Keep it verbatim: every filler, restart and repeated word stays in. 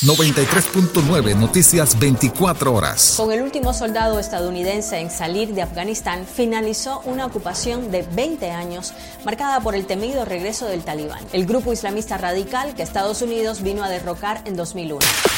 noventa y tres punto nueve Noticias veinticuatro horas. Con el último soldado estadounidense en salir de Afganistán, finalizó una ocupación de veinte años, marcada por el temido regreso del Talibán, el grupo islamista radical que Estados Unidos vino a derrocar en dos mil uno.